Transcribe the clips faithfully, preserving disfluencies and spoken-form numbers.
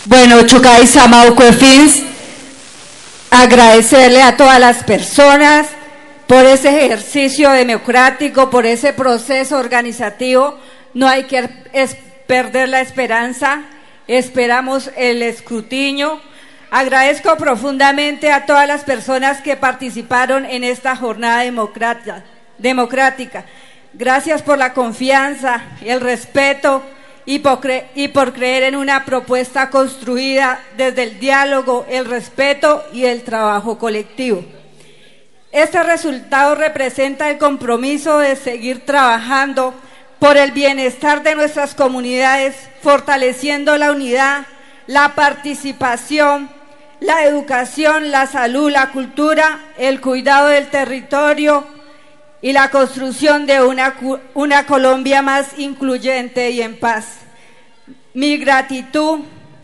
Bueno, Chucay Samaucuefins, agradecerle a todas las personas por ese ejercicio democrático, por ese proceso organizativo. No hay que es perder la esperanza, esperamos el escrutinio. Agradezco profundamente a todas las personas que participaron en esta jornada democrática. Gracias por la confianza, el respeto y por, cre y por creer en una propuesta construida desde el diálogo, el respeto y el trabajo colectivo. Este resultado representa el compromiso de seguir trabajando por el bienestar de nuestras comunidades, fortaleciendo la unidad, la participación, la educación, la salud, la cultura, el cuidado del territorio y la construcción de una, una Colombia más incluyente y en paz. Mi gratitud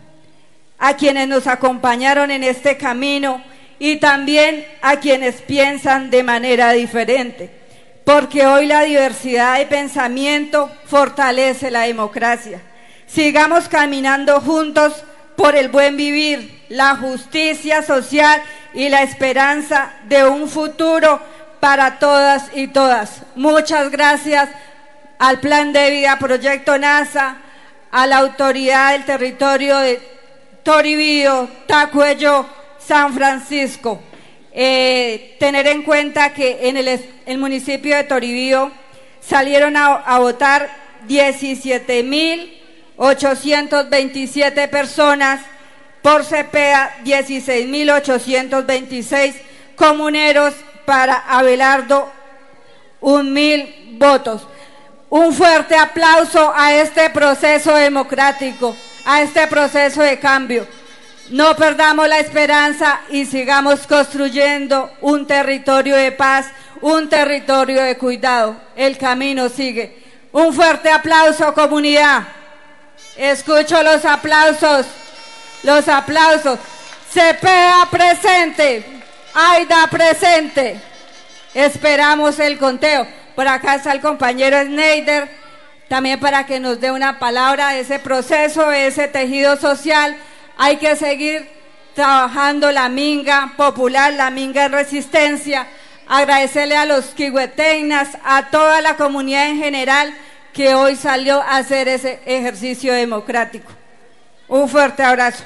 a quienes nos acompañaron en este camino y también a quienes piensan de manera diferente, porque hoy la diversidad de pensamiento fortalece la democracia. Sigamos caminando juntos por el buen vivir, la justicia social y la esperanza de un futuro para todas y todas. Muchas gracias al Plan de Vida Proyecto NASA, a la Autoridad del Territorio de Toribío, Tacuello, San Francisco. Eh, tener en cuenta que en el, el municipio de Toribío salieron a, a votar diecisiete mil ochocientos veintisiete personas, por Cepeda dieciséis mil ochocientos veintiséis comuneros, para Abelardo un mil votos. Un fuerte aplauso a este proceso democrático, a este proceso de cambio. No perdamos la esperanza y sigamos construyendo un territorio de paz, un territorio de cuidado. El camino sigue. Un fuerte aplauso, comunidad. Escucho los aplausos, los aplausos. Cepeda presente, Aida presente. Esperamos el conteo. Por acá está el compañero Schneider, también para que nos dé una palabra de ese proceso, de ese tejido social. Hay que seguir trabajando la minga popular, la minga en resistencia. Agradecerle a los quihueteñas, a toda la comunidad en general que hoy salió a hacer ese ejercicio democrático. Un fuerte abrazo.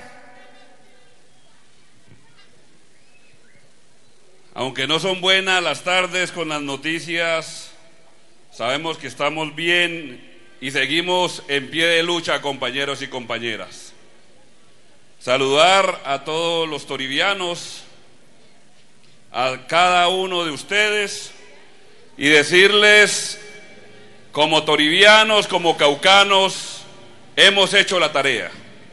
Aunque no son buenas las tardes con las noticias, sabemos que estamos bien y seguimos en pie de lucha, compañeros y compañeras. Saludar a todos los toribianos, a cada uno de ustedes y decirles, como toribianos, como caucanos, hemos hecho la tarea.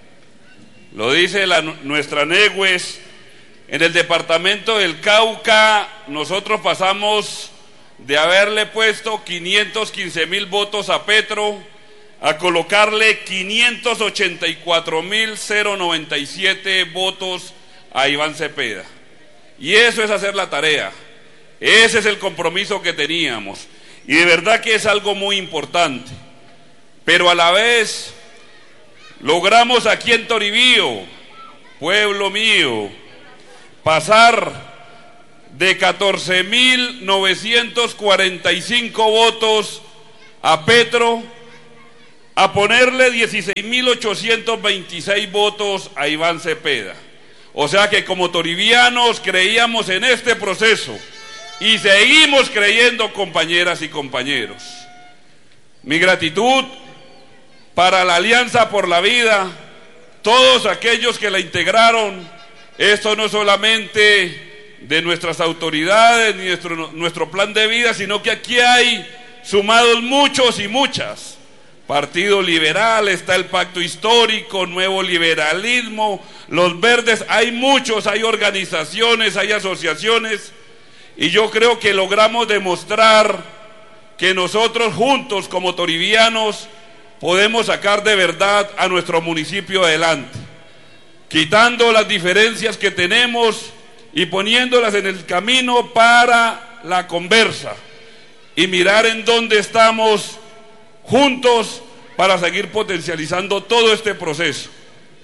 Lo dice la, nuestra Negües. En el departamento del Cauca, nosotros pasamos de haberle puesto quinientos quince mil votos a Petro a colocarle quinientos ochenta y cuatro mil noventa y siete votos a Iván Cepeda. Y eso es hacer la tarea. Ese es el compromiso que teníamos. Y de verdad que es algo muy importante. Pero a la vez, logramos aquí en Toribío, pueblo mío, pasar de catorce mil novecientos cuarenta y cinco votos a Petro a ponerle dieciséis mil ochocientos veintiséis votos a Iván Cepeda. O sea que como toribianos creíamos en este proceso y seguimos creyendo, compañeras y compañeros. Mi gratitud para la Alianza por la Vida, todos aquellos que la integraron. Esto no solamente de nuestras autoridades ni nuestro, nuestro plan de vida, sino que aquí hay sumados muchos y muchas. Partido Liberal, está el Pacto Histórico, Nuevo Liberalismo, los Verdes, hay muchos, hay organizaciones, hay asociaciones, y yo creo que logramos demostrar que nosotros juntos como toribianos podemos sacar de verdad a nuestro municipio adelante, quitando las diferencias que tenemos y poniéndolas en el camino para la conversa y mirar en dónde estamos juntos para seguir potencializando todo este proceso.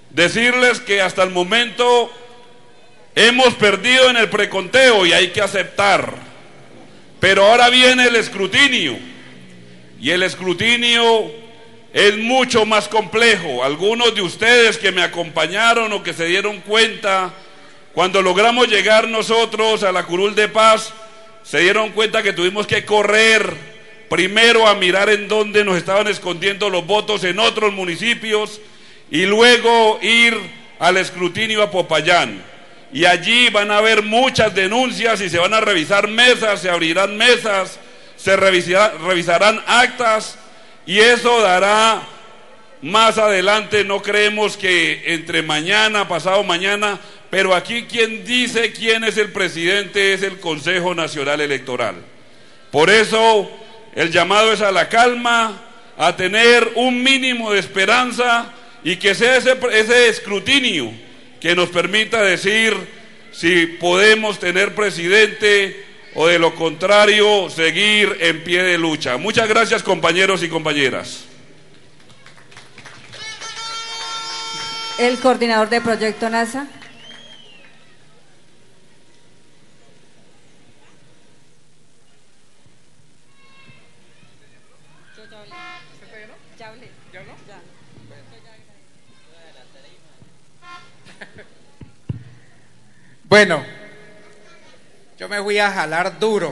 decirles que hasta el momento hemos perdido en el preconteo y hay que aceptar, pero ahora viene el escrutinio, y el escrutinio es mucho más complejo. Algunos de ustedes que me acompañaron o que se dieron cuenta cuando logramos llegar nosotros a la curul de paz, se dieron cuenta que tuvimos que correr primero a mirar en dónde nos estaban escondiendo los votos en otros municipios y luego ir al escrutinio a Popayán. Y allí van a haber muchas denuncias y se van a revisar mesas, se abrirán mesas, se revisará, revisarán actas, y eso dará más adelante. No creemos que entre mañana, pasado mañana, pero aquí quien dice quién es el presidente es el Consejo Nacional Electoral. Por eso el llamado es a la calma, a tener un mínimo de esperanza y que sea ese, ese escrutinio que nos permita decir si podemos tener presidente o de lo contrario seguir en pie de lucha. Muchas gracias, compañeros y compañeras. El coordinador de Proyecto NASA. Bueno, yo me fui a jalar duro,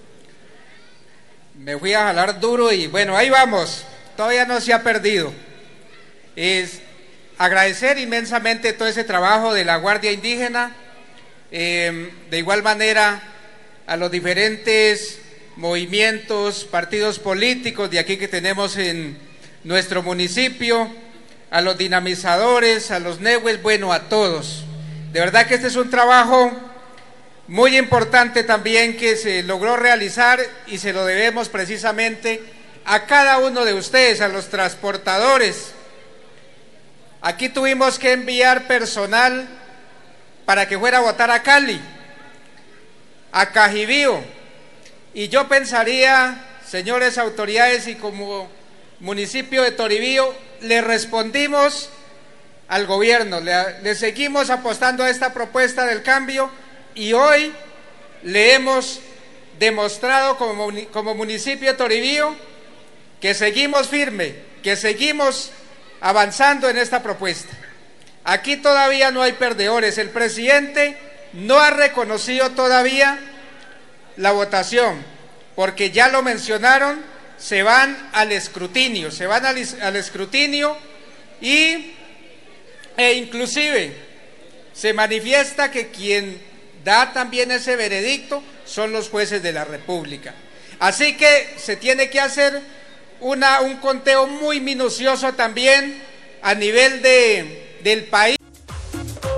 me fui a jalar duro y bueno, ahí vamos, todavía no se ha perdido. Es agradecer inmensamente todo ese trabajo de la Guardia Indígena, eh, de igual manera a los diferentes movimientos, partidos políticos de aquí que tenemos en nuestro municipio, a los dinamizadores, a los nehues, bueno, a todos. De verdad que este es un trabajo muy importante también que se logró realizar y se lo debemos precisamente a cada uno de ustedes, a los transportadores. Aquí tuvimos que enviar personal para que fuera a votar a Cali, a Cajibío, y yo pensaría, señores autoridades, y como municipio de Toribío, le respondimos al gobierno, le, le seguimos apostando a esta propuesta del cambio y hoy le hemos demostrado como, como municipio de Toribío que seguimos firme, que seguimos avanzando en esta propuesta. Aquí todavía no hay perdedores, el presidente no ha reconocido todavía la votación, porque ya lo mencionaron, se van al escrutinio, se van al, al escrutinio y e inclusive se manifiesta que quien da también ese veredicto son los jueces de la República. Así que se tiene que hacer una, un conteo muy minucioso también a nivel de, del país.